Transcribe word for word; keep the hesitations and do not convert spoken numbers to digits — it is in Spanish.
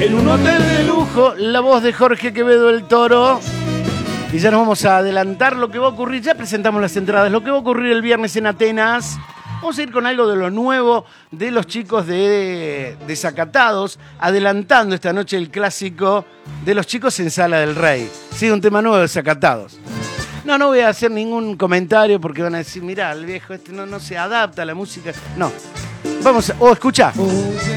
en un hotel de lujo, la voz de Jorge Quevedo el Toro. Y ya nos vamos a adelantar lo que va a ocurrir. Ya presentamos las entradas. Lo que va a ocurrir el viernes en Atenas. Vamos a ir con algo de lo nuevo de los chicos de Desacatados, adelantando esta noche el clásico de los chicos en Sala del Rey. Sí, un tema nuevo de Desacatados. No, no voy a hacer ningún comentario porque van a decir, mirá, el viejo este no, no se adapta a la música. No. Vamos, a, o escuchá.